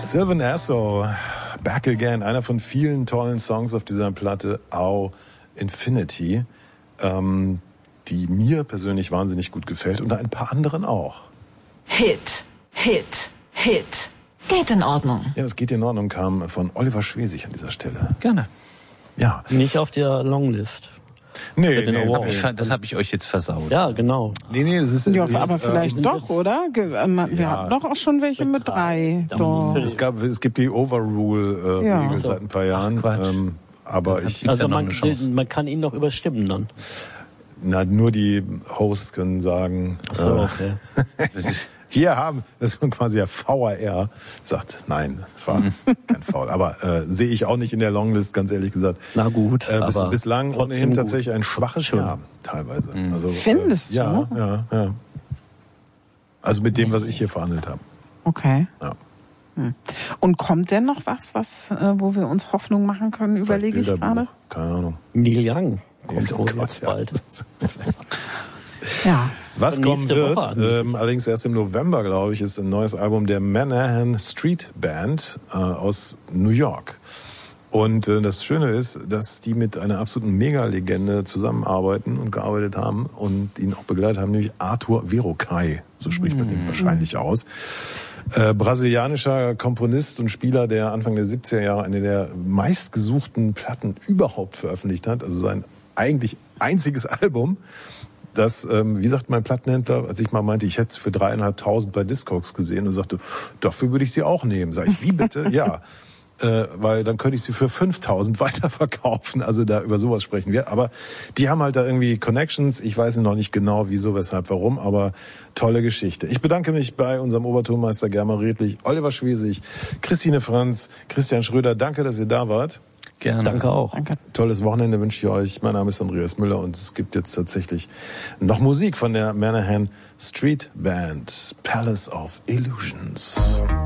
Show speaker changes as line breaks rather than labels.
Sylvan Esso, Back Again, einer von vielen tollen Songs auf dieser Platte, Au Infinity, die mir persönlich wahnsinnig gut gefällt und ein paar anderen auch.
Hit. Geht in Ordnung.
Ja, das geht in Ordnung kam von Oliver Schwesig an dieser Stelle.
Gerne.
Ja.
Nicht auf der Longlist.
Nee,
das habe ich euch jetzt versaut.
Ja, genau.
Nee, das ist...
Ja,
das
aber
ist,
vielleicht doch, oder? Wir hatten doch auch schon welche mit 3.
Es gibt die Overrule-Regel seit ein paar Jahren. Aber
man kann ihn noch überstimmen dann.
Na, nur die Hosts können sagen...
Ach so, okay.
Das ist quasi der VAR, sagt, nein, es war kein Foul. Aber sehe ich auch nicht in der Longlist, ganz ehrlich gesagt.
Na gut, aber
bislang ohnehin tatsächlich ein schwaches Jahr, teilweise. Also,
findest du?
Ja. Also mit dem, was ich hier verhandelt habe.
Okay.
Ja.
Und kommt denn noch was, wo wir uns Hoffnung machen können, überlege ich gerade?
Keine Ahnung.
Neil Young kommt jetzt bald.
Ja.
Was kommen wird, allerdings erst im November, glaube ich, ist ein neues Album der Manhattan Street Band aus New York. Und das Schöne ist, dass die mit einer absoluten Mega-Legende zusammenarbeiten und gearbeitet haben und ihn auch begleitet haben, nämlich Arthur Verocai, so spricht man ihn wahrscheinlich aus. Brasilianischer Komponist und Spieler, der Anfang der 70er Jahre eine der meistgesuchten Platten überhaupt veröffentlicht hat, also sein eigentlich einziges Album. Das, wie sagt mein Plattenhändler, als ich mal meinte, ich hätte es für 3.500 bei Discogs gesehen und sagte, dafür würde ich sie auch nehmen. Sag ich, wie bitte? Ja, weil dann könnte ich sie für 5.000 weiterverkaufen. Also da über sowas sprechen wir. Aber die haben halt da irgendwie Connections. Ich weiß noch nicht genau, wieso, weshalb, warum, aber tolle Geschichte. Ich bedanke mich bei unserem Obertonmeister Germer Redlich, Oliver Schwesig, Christine Franz, Christian Schröder. Danke, dass ihr da wart.
Gerne. Danke auch.
Danke.
Tolles Wochenende wünsche ich euch. Mein Name ist Andreas Müller und es gibt jetzt tatsächlich noch Musik von der Manhattan Street Band, Palace of Illusions.